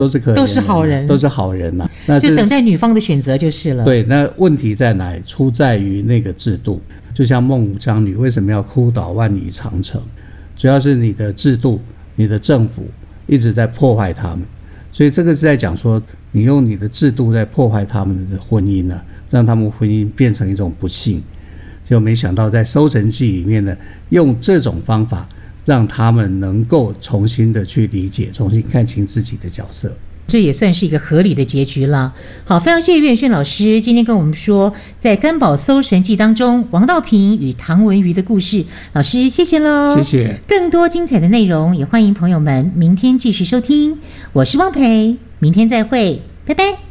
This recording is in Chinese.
都是可怜人， 都是好人， 都是好人啊。那就等待女方的选择就是了。 对，那问题在哪里？出在于那个制度。就像孟母将女为什么要哭倒万里长城，主要是你的制度、你的政府一直在破坏他们。所以这个是在讲说，你用你的制度在破坏他们的婚姻呢，让他们婚姻变成一种不幸。就没想到在《搜神记》里面呢，用这种方法让他们能够重新的去理解，重新看清自己的角色。 这也算是一个合理的结局了。好，非常谢谢岳轩老师今天跟我们说，在《甘宝搜神记》当中，王道平与唐文瑜的故事。老师，谢谢喽， 谢谢。 更多精彩的内容，也欢迎朋友们明天继续收听。我是汪培，明天再会，拜拜。